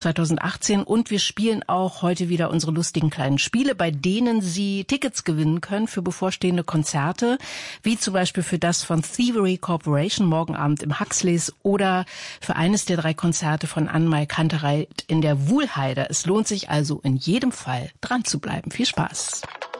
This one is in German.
2018 und wir spielen auch heute wieder unsere lustigen kleinen Spiele, bei denen Sie Tickets gewinnen können für bevorstehende Konzerte, wie zum Beispiel für das von Thievery Corporation morgen Abend im Huxleys oder für eines der 3 Konzerte von Anne-Mai Kantereit in der Wuhlheide. Es lohnt sich also in jedem Fall dran zu bleiben. Viel Spaß!